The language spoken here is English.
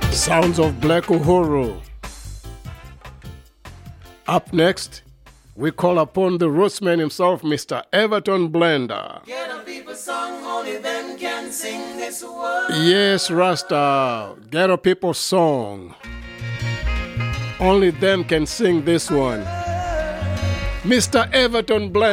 Sounds of Black Uhuru. Up next, we call upon the rootsman himself, Mr. Everton Blender. Ghetto people song, only them can sing this word. Yes, Rasta, Ghetto People song. Only them can sing this one. Mr. Everton Blender.